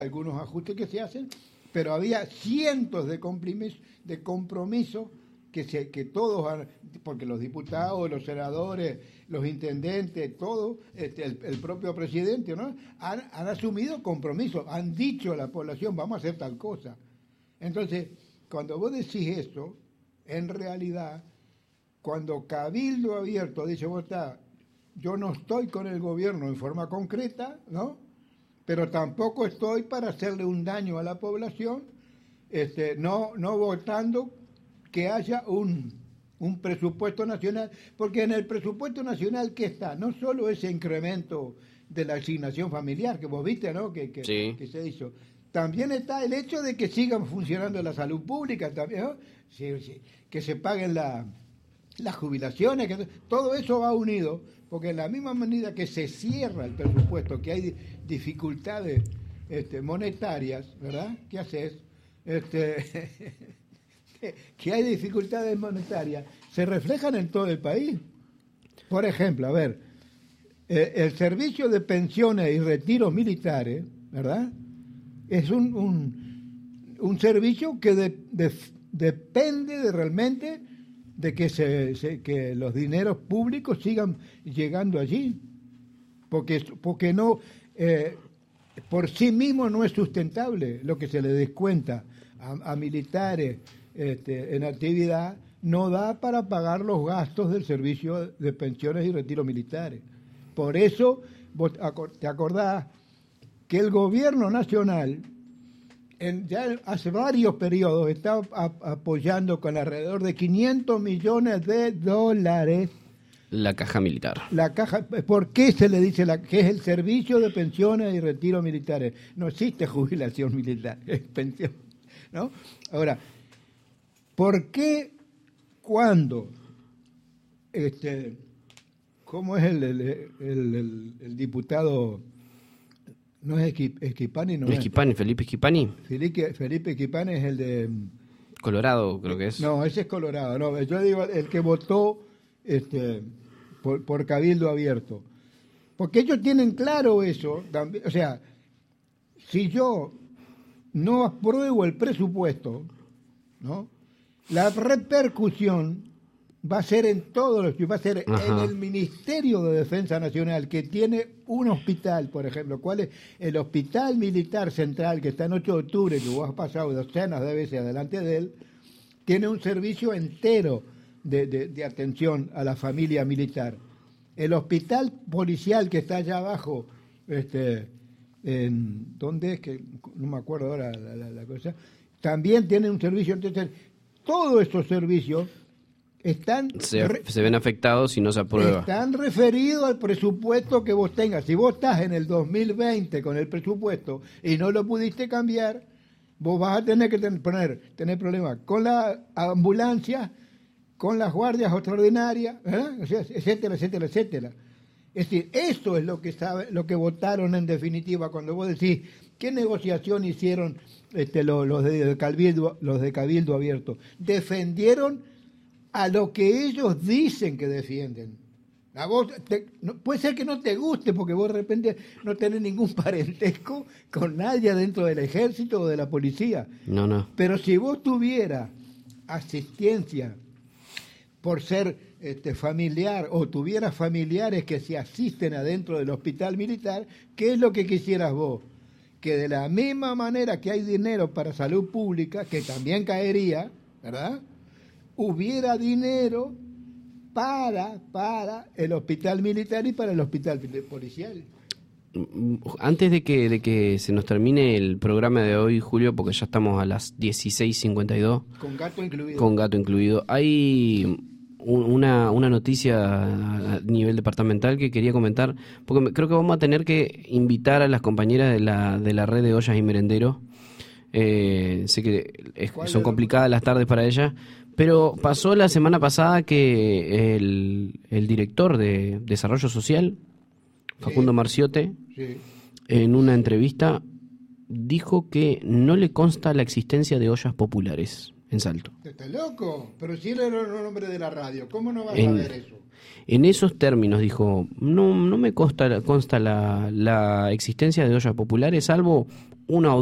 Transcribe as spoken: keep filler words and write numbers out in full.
algunos ajustes que se hacen, pero había cientos de compromisos, de compromisos que, se, que todos, han, porque los diputados, los senadores, los intendentes, todo, este, el, el propio presidente, ¿no? Han, han asumido compromisos, han dicho a la población, vamos a hacer tal cosa. Entonces, cuando vos decís eso, en realidad, cuando Cabildo Abierto dice, vos está, yo no estoy con el gobierno en forma concreta, ¿no? Pero tampoco estoy para hacerle un daño a la población, este, no, no votando que haya un, un presupuesto nacional, porque en el presupuesto nacional, ¿qué está? No solo ese incremento de la asignación familiar que vos viste, ¿no? Que, que, sí. que se hizo. También está el hecho de que sigan funcionando la salud pública, también, ¿no? Sí, sí, que se paguen la, las jubilaciones, que todo eso va unido, porque en la misma medida que se cierra el presupuesto, que hay dificultades este, monetarias, ¿verdad? ¿Qué haces? Este, que hay dificultades monetarias, se reflejan en todo el país. Por ejemplo, a ver, eh, el servicio de pensiones y retiros militares, ¿verdad? Es un, un, un servicio que de, de, depende de realmente de que, se, se, que los dineros públicos sigan llegando allí, porque, porque no, eh, por sí mismo no es sustentable lo que se le descuenta a, a militares este, en actividad, no da para pagar los gastos del servicio de pensiones y retiros militares. Por eso, vos te acordás que el gobierno nacional en, ya hace varios periodos está a, apoyando con alrededor de quinientos millones de dólares la caja militar. La caja, ¿por qué se le dice la, que es el servicio de pensiones y retiros militares? No existe jubilación militar, es pensión, ¿no? Ahora, ¿por qué cuando este cómo es el el, el, el, el diputado? No es Esquipani, no Esquipani, es. Felipe Esquipani. Felipe, Felipe Esquipani es el de Colorado, creo que es. No, ese es Colorado. No, yo digo el que votó este, por, por Cabildo Abierto. Porque ellos tienen claro eso. También, o sea, si yo no apruebo el presupuesto, ¿no? La repercusión va a ser en todos los, va a ser Ajá. en el Ministerio de Defensa Nacional, que tiene un hospital, por ejemplo. ¿Cuál es? El Hospital Militar Central, que está en ocho de octubre, que vos has pasado docenas de veces adelante de él, tiene un servicio entero de, de, de atención a la familia militar. El Hospital Policial, que está allá abajo, este, en, ¿dónde es? Que no me acuerdo ahora la, la, la cosa, también tiene un servicio. Entonces, todos estos servicios están se, re, se ven afectados si no se aprueba. Están referidos al presupuesto que vos tengas. Si vos estás en el dos mil veinte con el presupuesto y no lo pudiste cambiar, vos vas a tener que tener, poner, tener problemas con la ambulancia, con las guardias extraordinarias, ¿eh? O sea, etcétera, etcétera, etcétera. Es decir, esto es lo que sabe, lo que votaron en definitiva cuando vos decís qué negociación hicieron este, los, los de Cabildo, los de Cabildo Abierto. Defendieron a lo que ellos dicen que defienden. A vos te, no, puede ser que no te guste porque vos de repente no tenés ningún parentesco con nadie dentro del ejército o de la policía. No, no. Pero si vos tuvieras asistencia por ser este, familiar o tuvieras familiares que se asisten adentro del hospital militar, ¿qué es lo que quisieras vos? Que de la misma manera que hay dinero para salud pública, que también caería, ¿verdad?, hubiera dinero para, para el hospital militar y para el hospital policial. Antes de que, de que se nos termine el programa de hoy, Julio, porque ya estamos a las dieciséis cincuenta y dos. Con gato incluido. Con gato incluido. Hay una, una noticia a nivel departamental que quería comentar, porque creo que vamos a tener que invitar a las compañeras de la, de la red de ollas y merenderos. Eh, sé que es, son complicadas las tardes para ellas, pero pasó la semana pasada que el, el director de Desarrollo Social, Facundo sí, Marciote, sí. en una entrevista dijo que no le consta la existencia de ollas populares en Salto. ¿Estás loco? Pero si él era el nombre de la radio, ¿cómo no vas en, a saber eso? En esos términos dijo, no, no me consta, consta la, la existencia de ollas populares, salvo una o